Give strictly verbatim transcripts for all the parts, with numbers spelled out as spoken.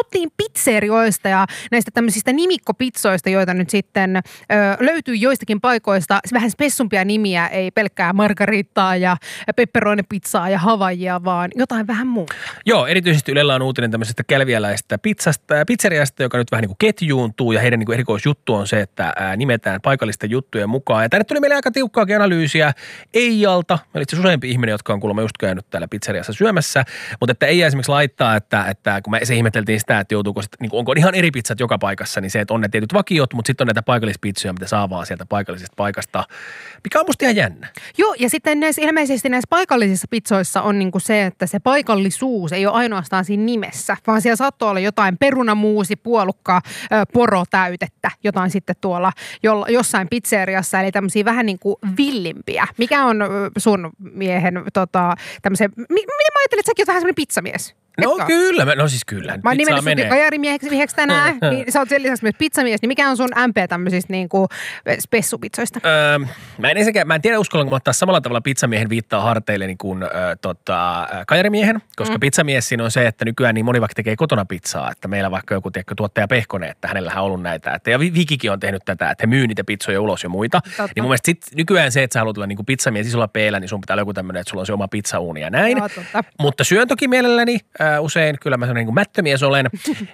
puhuttiin pizzerioista ja näistä tämmöisistä nimikkopizzoista, joita nyt sitten ö, löytyy joistakin paikoista. Vähän spessumpia nimiä, ei pelkkää margarittaa ja pepperoni-pizzaa ja havaijia, vaan jotain vähän muuta. Joo, erityisesti Ylellä on uutinen tämmöisestä kelviäläistä pizzasta ja pizzeriasta, joka nyt vähän niin kuin ketjuuntuu ja heidän niin kuin erikoisjuttu on se, että ää, nimetään paikallisten juttujen mukaan. Ja tänne tuli meille aika tiukkaakin analyysiä Eijalta. Meillä itse useampi ihminen, jotka on kuulemma just käynyt täällä pizzeriassa syömässä, mutta että Eija esimerkiksi laittaa, että, että kun me se ihmeteltiin sitä, että joutuuko sit, niin kuin, onko ihan eri pizzat joka paikassa, niin se, että on ne tietyt vakiot, mutta sitten on näitä paikallispizzoja, mitä saa vaan sieltä paikallisesta paikasta, mikä on musta ihan jännä. Joo, ja sitten näissä, ilmeisesti näissä paikallisissa pizzoissa on niin kuin se, että se paikallisuus ei ole ainoastaan siinä nimessä, vaan siellä saattoi olla jotain perunamuusi, puolukka, porotäytettä, jotain sitten tuolla jossain pizzeriassa, eli tämmöisiä vähän niin kuin villimpiä. Mikä on sun miehen tota, tämmöisen, miten mä ajattelin, että säkin oot vähän semmoinen pizzamies? No Etkä? Kyllä, no siis kyllä. Mä oon nimennyt sut kajarimieheksi tänään, niin sä oot sen lisäksi myös pizzamies, niin mikä on sun M P tämmöisistä niinku spessupizzoista? Öö, mä en ensinnäkään, mä en tiedä uskallanko mä ottaa samalla tavalla pizzamiehen viittaa harteilleni kuin ö, tota, kajarimiehen, koska mm. pizzamies siinä on se, että nykyään niin moni vaikka tekee kotona pizzaa, että meillä vaikka joku tiedätkö, tuottaja Pehkonen, että hänellähän on ollut näitä, että ja Vikikin on tehnyt tätä, että he myy niitä pizzoja ulos ja muita. Totta. Niin mun mielestä sit nykyään se, että sä haluat olla niinku pizzamies isolla peellä, niin sun pitää olla joku tämmöinen, että sulla on se oma pizzauuni ja näin. No, mutta syön toki mielelläni äh, usein, kyllä mä sellainen niin mättömies olen.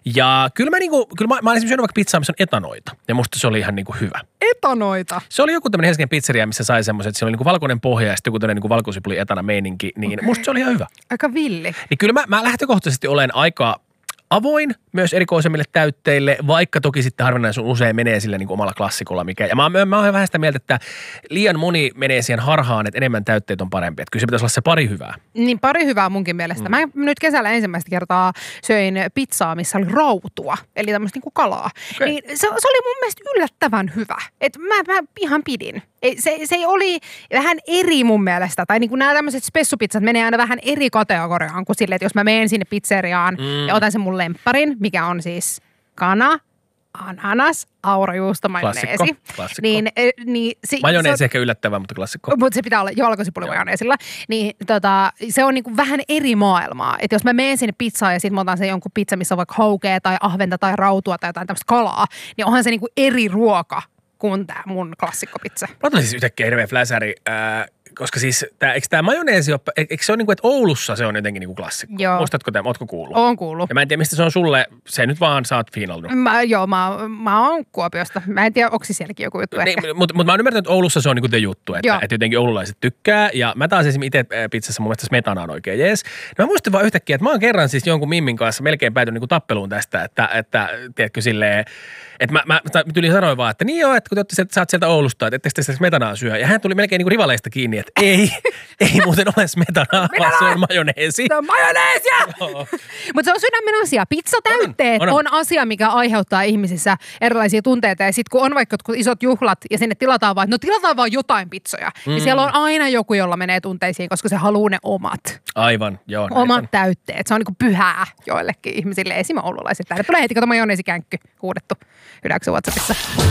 Ja kyllä mä, niin kuin, kyllä mä, mä olen esimerkiksi syönyt vaikka pizzaa, missä on etanoita. Ja musta se oli ihan niin kuin hyvä. Etanoita? Se oli joku tämmöinen Helsingin pizzeria, missä sai semmoiset, että se oli niin kuin valkoinen pohja ja sitten joku tämmöinen niin kuin valkosipuli etana meininki. Niin okay. Musta se oli ihan hyvä. Aika villi. Niin kyllä mä, mä lähtökohtaisesti olen aika avoin myös erikoisemmille täytteille, vaikka toki sitten harvinaisen usein menee sillä niin kuin omalla klassikolla. Mikä, ja mä, mä, mä oon vähän sitä mieltä, että liian moni menee siihen harhaan, että enemmän täytteet on parempi. Että kyllä se pitäisi olla se pari hyvää. Niin pari hyvää munkin mielestä. Mm. Mä nyt kesällä ensimmäistä kertaa söin pizzaa, missä oli rautua, eli tämmöistä niin kuin kalaa. Okay. Niin se, se oli mun mielestä yllättävän hyvä. Että mä, mä ihan pidin. Se, se oli vähän eri mun mielestä, tai niin kuin nämä tämmöiset spessupizzat menee aina vähän eri kategoriaan kuin silleen, että jos mä menen sinne pizzeriaan mm. ja otan sen mun lempparin, mikä on siis kana, ananas, aurajuusto, majoneesi. Klassikko, klassikko. Niin, niin, si, majoneesi ehkä yllättävää, mutta klassikko. Mutta se pitää olla valkosipuli majoneesilla. Niin tota, se on niinku vähän eri maailmaa. Että jos mä menen sinne pizzaan ja sit mä otan sen jonkun pizza, missä on vaikka haukea tai ahventa tai rautua tai jotain tämmöistä kalaa, niin onhan se niinku eri ruoka kuin tää mun klassikkopizza. Mä otan siis yhtäkkiä hirveä fläsäri, äh, koska siis tää, eikö tää majoneesi ole, eikö se ole niinku, että Oulussa se on jotenkin niinku klassikko? Joo. Muistatko tämä, ootko kuullut? Oon kuullut. Ja mä en tiedä, mistä se on sulle, se nyt vaan sä oot fiinallut. Mä, joo, mä, mä oon Kuopiosta. Mä en tiedä, onko sielläkin joku juttu niin, ehkä. Mutta mut mä oon ymmärtänyt, että Oulussa se on niinku te juttu, että, että jotenkin oululaiset tykkää. Ja mä taas esimerkiksi itse pizzassa mun mielestä smetana on oikein jees. No mä muistin vaan yhtäkkiä, että mä oon kerran siis jonkun Mimmin kanssa melkein päätynyt niinku tappeluun tästä, että, että tiedätkö silleen, että mä, mä, mä tuli sanoin vaan, että niin joo, että kun te sä oot sieltä Oulusta, että ettekö te sitä smetanaa syö. Ja hän tuli melkein niinku rivaleista kiinni, että ei, ei muuten ole smetanaa, vaan se on majoneesi. Se on majoneesia! Mutta se on sydämen asia. Pizzatäytteet on, on. on asia, mikä aiheuttaa ihmisissä erilaisia tunteita. Ja sitten kun on vaikka isot juhlat ja sinne tilataan vaan, no tilataan vaan jotain pizzoja. Mm. Niin siellä on aina joku, jolla menee tunteisiin, koska se haluaa ne omat. Aivan, joo. Omat on. Täytteet. Se on niinku pyhää joillekin ihmisille. Esimerkiksi oululaiset. Täällä tulee heti, kato majoneesikänkky huudettu hyläksy WhatsAppissa.